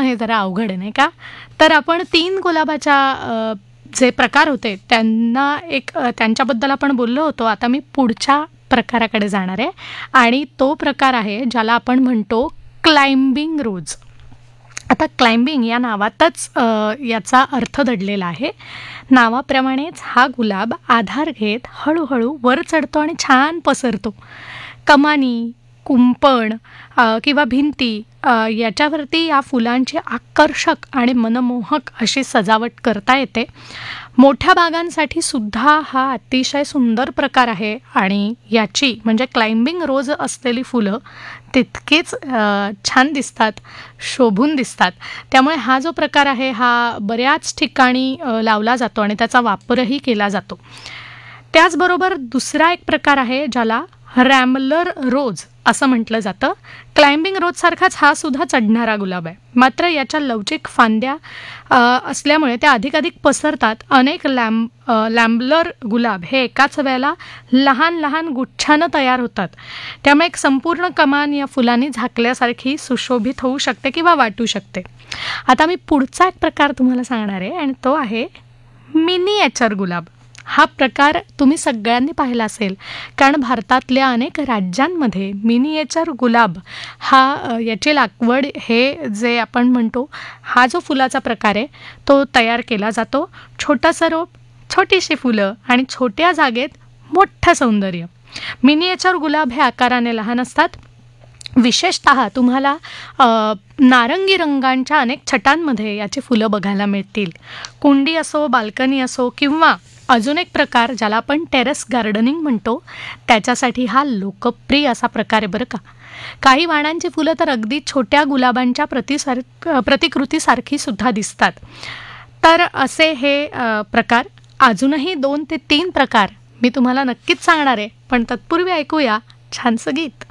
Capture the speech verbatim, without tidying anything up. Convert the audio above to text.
हे जरा अवघड आहे नाही का. तर आपण तीन गुलाबाच्या अ, जे प्रकार होते त्यांना एक अ, त्यांच्याबद्दल आपण बोललो होतो. आता मी पुढच्या प्रकाराकडे जाणार आहे आणि तो प्रकार आहे ज्याला आपण म्हणतो क्लाइम्बिंग रोज. आता क्लाइम्बिंग या नावातच अ, याचा अर्थ दडलेला आहे. नावाप्रमाणेच हा गुलाब आधार घेत हळूहळू वर चढतो आणि छान पसरतो. कमानी, कुंपण अ, किंवा भिंती अ, याच्यावरती या फुलांची आकर्षक आणि मनमोहक अशी सजावट करता येते. मोठ्या बागांसाठी सुद्धा हा अतिशय सुंदर प्रकार आहे आणि याची म्हणजे क्लाइम्बिंग रोज असलेली फुलं तितकीच अ, छान दिसतात, शोभून दिसतात. त्यामुळे हा जो प्रकार आहे हा बऱ्याच ठिकाणी अ, लावला जातो आणि त्याचा वापरही केला जातो. त्याचबरोबर दुसरा एक प्रकार आहे ज्याला रॅम्बलर रोज असं म्हटलं जातं. क्लाइम्बिंग रोजसारखाच हा सुद्धा चढणारा गुलाब आहे. मात्र याच्या लवचिक फांद्या अ, असल्यामुळे त्या अधिकाधिक पसरतात. अनेक लॅम्ब अ, लॅम्बलर गुलाब हे एकाच वेळेला लहान लहान गुच्छानं तयार होतात. त्यामुळे एक संपूर्ण कमान या फुलांनी झाकल्यासारखी सुशोभित होऊ शकते किंवा वाटू शकते. आता मी पुढचा एक प्रकार तुम्हाला सांगणार आहे आणि तो आहे मिनिएचर गुलाब. हा प्रकार तुम्ही सगळ्यांनी पाहिला असेल कारण भारतातल्या अनेक राज्यांमध्ये मिनिएचर गुलाब हा अ, याची लागवड हे जे आपण म्हणतो हा जो फुलाचा प्रकार आहे तो तयार केला जातो. छोटंसं रोप, छोटीशी फुलं आणि छोट्या जागेत मोठं सौंदर्य. मिनिएचर गुलाब हे आकाराने लहान असतात. विशेषतः तुम्हाला अ, नारंगी रंगांच्या अनेक छटांमध्ये याची फुलं बघायला मिळतील. कुंडी असो, बाल्कनी असो किंवा अजून एक प्रकार ज्याला आपण टेरेस गार्डनिंग म्हणतो त्याच्यासाठी हा लोकप्रिय असा प्रकार आहे बरं का. काही वाणांची फुलं तर अगदी छोट्या गुलाबांच्या प्रतिसार प्रतिकृतीसारखी सुद्धा दिसतात. तर असे हे अ, प्रकार अजूनही दोन ते तीन प्रकार मी तुम्हाला नक्कीच सांगणार आहे. पण तत्पूर्वी ऐकूया छानसं गीत.